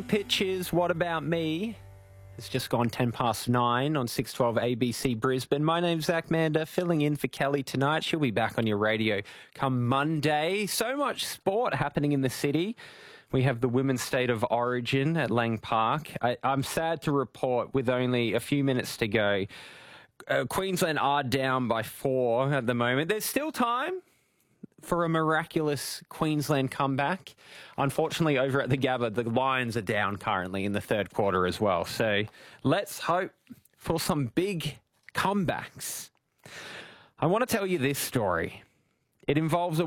pitches, what about me? It's just gone 10 past 9 on 612 ABC Brisbane. My name's Zach Mander, filling in for Kelly tonight. She'll be back on your radio come Monday. So much sport happening in the city. We have the Women's State of Origin at Lang Park. I'm sad to report, with only a few minutes to go, Queensland are down by 4 at the moment. There's still time for a miraculous Queensland comeback. Unfortunately, over at the Gabba, the Lions are down currently in the third quarter as well. So let's hope for some big comebacks. I want to tell you this story. It involves a